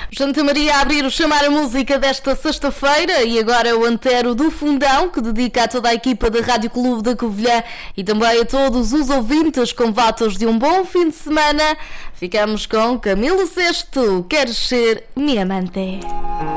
Santa Maria a abrir o Chamar a Música desta sexta-feira e agora o Antero do Fundão, que dedica a toda a equipa da Rádio Clube da Covilhã e também a todos os ouvintes com votos de um bom fim de semana. Ficamos com Camilo Sesto, Queres Ser Minha Amante.